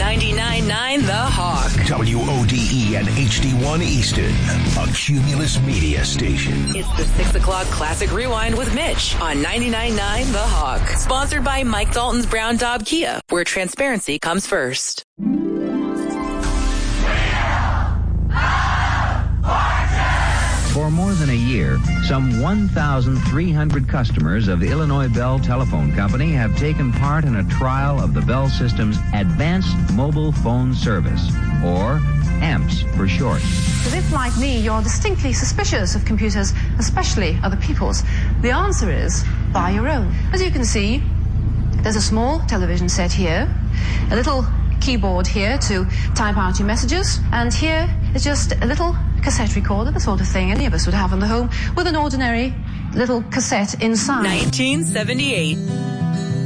99.9 The Hawk. WODE and HD1 Easton, a Cumulus media station. It's the 6 o'clock Classic Rewind with Mitch on 99.9 The Hawk. Sponsored by Mike Dalton's Brown Daub Kia, where transparency comes first. For more than a year, some 1,300 customers of Illinois Bell Telephone Company have taken part in a trial of the Bell System's Advanced Mobile Phone Service, or AMPS for short. But if, like me, you're distinctly suspicious of computers, especially other people's, the answer is buy your own. As you can see, there's a small television set here, a little keyboard here to type out your messages, and here is just a little cassette recorder, the sort of thing any of us would have in the home, with an ordinary little cassette inside. 1978.